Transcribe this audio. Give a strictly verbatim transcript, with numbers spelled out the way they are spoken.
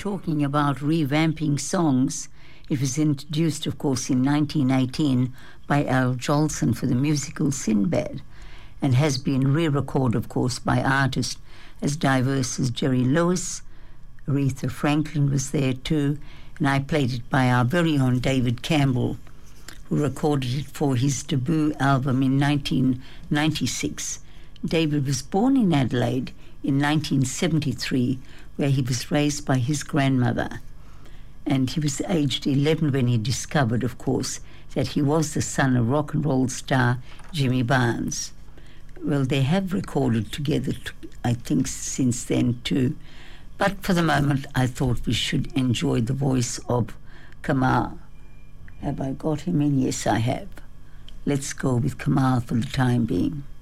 talking about revamping songs, it was introduced, of course, in nineteen eighteen by Al Jolson for the musical Sinbad, and has been re-recorded, of course, by artists as diverse as Jerry Lewis. Aretha Franklin was there too, and I played it by our very own David Campbell, who recorded it for his debut album in nineteen ninety-six. David was born in Adelaide in nineteen seventy-three, where he was raised by his grandmother. And he was aged eleven when he discovered, of course, that he was the son of rock and roll star Jimmy Barnes. Well, they have recorded together, I think, since then too. But for the moment, I thought we should enjoy the voice of Kamal. Have I got him in? Yes, I have. Let's go with Kamal for the time being.